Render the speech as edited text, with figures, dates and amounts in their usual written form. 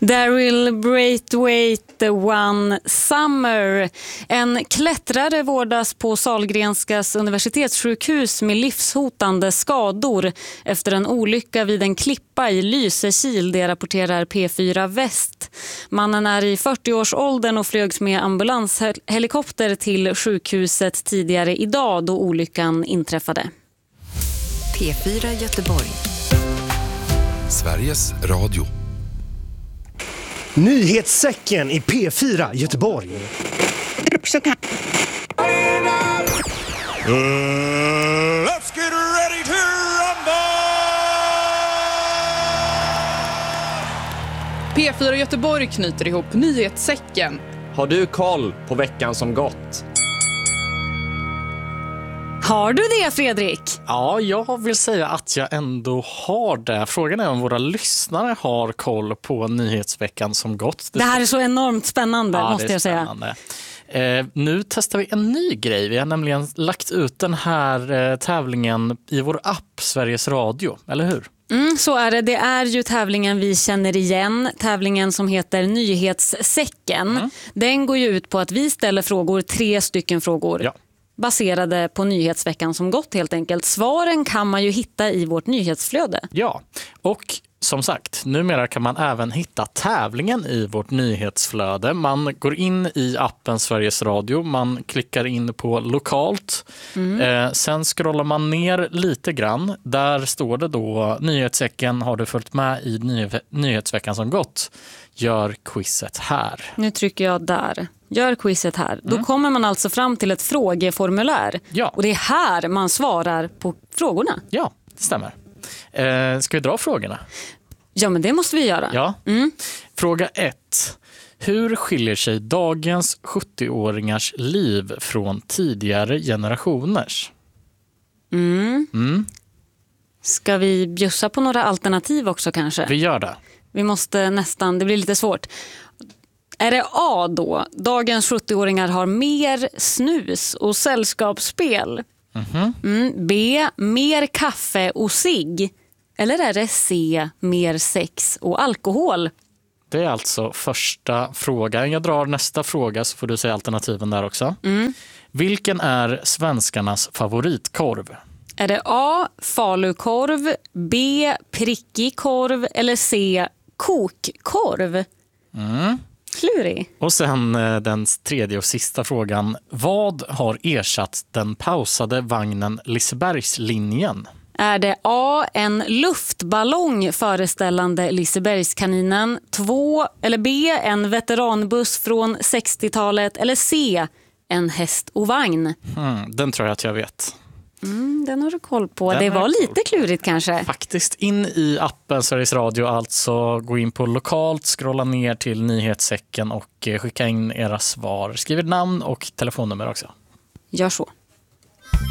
Daryl Braithwaite, One Summer. En klättrare vårdas på Sahlgrenskas universitetssjukhus med livshotande skador efter en olycka vid en klippa i Lysekil, det rapporterar P4 Väst. Mannen är i 40-årsåldern och flögs med ambulanshelikopter till sjukhuset tidigare idag då olyckan inträffade. P4 Göteborg. Sveriges Radio. Nyhetssäcken i P4 Göteborg. Let's get ready to rumble! P4 Göteborg knyter ihop nyhetssäcken. Har du koll på veckan som gått? Har du det, Fredrik? Ja, jag vill säga att jag ändå har det. Frågan är om våra lyssnare har koll på nyhetsveckan som gått. Det här är så enormt spännande, ja, måste jag säga. Nu testar vi en ny grej. Vi har nämligen lagt ut den här tävlingen i vår app Sveriges Radio, eller hur? Så är det. Det är ju tävlingen vi känner igen. Tävlingen som heter Nyhetssäcken. Den går ju ut på att vi ställer frågor, 3 stycken frågor. Ja. Baserade på nyhetsveckan som gått helt enkelt. Svaren kan man ju hitta i vårt nyhetsflöde. Ja, och som sagt, numera kan man även hitta tävlingen i vårt nyhetsflöde. Man går in i appen Sveriges Radio, man klickar in på lokalt. Sen scrollar man ner lite grann. Där står det då nyhetssäcken, har du följt med i nyhetsveckan som gått? Gör quizet här. Nu trycker jag där. Gör quizet här. Då kommer man alltså fram till ett frågeformulär. Ja. Och det är här man svarar på frågorna. Ja, det stämmer. Ska vi dra frågorna? Ja, men det måste vi göra. Ja. Fråga 1. Hur skiljer sig dagens 70-åringars liv från tidigare generationers? Ska vi bjussa på några alternativ också kanske? Vi gör det. Vi måste nästan, det blir lite svårt. Är det A då? Dagens 70-åringar har mer snus och sällskapsspel. B. Mer kaffe och cigg. Eller är det C. Mer sex och alkohol? Det är alltså första frågan. Jag drar nästa fråga så får du säga alternativen där också. Vilken är svenskarnas favoritkorv? Är det A. falukorv, B. prickig korv eller C. kokkorv? Klurig. Och sen den tredje och sista frågan. Vad har ersatt den pausade vagnen Lisebergslinjen? Är det A. en luftballong föreställande Lisebergskaninen, 2 eller B. en veteranbuss från 60-talet eller C. en häst och vagn? Den tror jag att jag vet. Den har du koll på. Det var lite klurigt kanske. Faktiskt in i appen Sveriges Radio, alltså gå in på lokalt, scrolla ner till nyhetssäcken och skicka in era svar. Skriv ett namn och telefonnummer också. Gör så.